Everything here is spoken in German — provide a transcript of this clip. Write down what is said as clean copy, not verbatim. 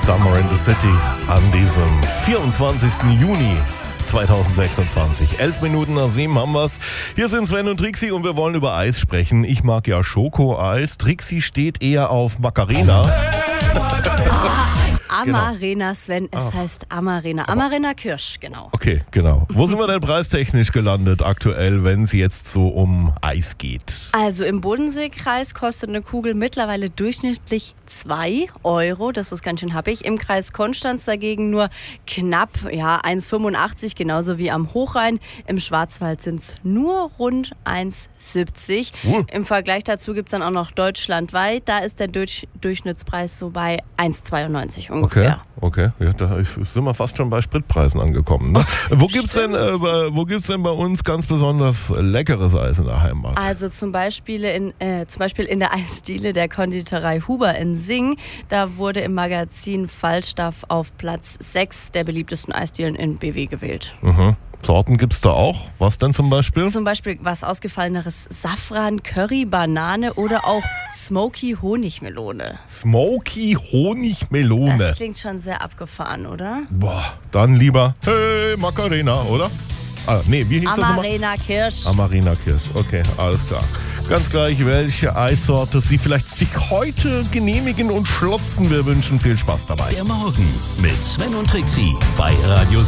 Summer in the City an diesem 24. Juni 2026. 11 Minuten nach 7 haben wir's. Hier sind Sven und Trixi und wir wollen über Eis sprechen. Ich mag ja Schokoeis. Trixi steht eher auf Macarena. Amarena, Sven, es heißt Amarena. Amarena Kirsch, genau. Okay, genau. Wo sind wir denn preistechnisch gelandet aktuell, wenn es jetzt so um Eis geht? Also im Bodenseekreis kostet eine Kugel mittlerweile durchschnittlich 2 €. Das ist ganz schön happig. Im Kreis Konstanz dagegen nur knapp 1,85, genauso wie am Hochrhein. Im Schwarzwald sind es nur rund 1,70. Im Vergleich dazu gibt es dann auch noch deutschlandweit. Da ist der Durchschnittspreis so bei 1,92 ungefähr. Okay. Ja, da sind wir fast schon bei Spritpreisen angekommen. Ne? Wo gibt's denn bei uns ganz besonders leckeres Eis in der Heimat? Also zum Beispiel in der Eisdiele der Konditorei Huber in Sing. Da wurde im Magazin Falstaff auf Platz 6 der beliebtesten Eisdielen in BW gewählt. Mhm. Sorten gibt's da auch? Was denn zum Beispiel? Zum Beispiel was Ausgefalleneres: Safran, Curry, Banane oder auch Smoky Honigmelone. Smoky Honigmelone. Das klingt schon sehr abgefahren, oder? Boah, dann lieber Hey Macarena, oder? Wie hieß das nochmal? Amarena Kirsch. Amarena Kirsch, okay, alles klar. Ganz gleich, welche Eissorte Sie vielleicht sich heute genehmigen und schlotzen. Wir wünschen viel Spaß dabei. Der Morgen mit Sven und Trixi bei Radio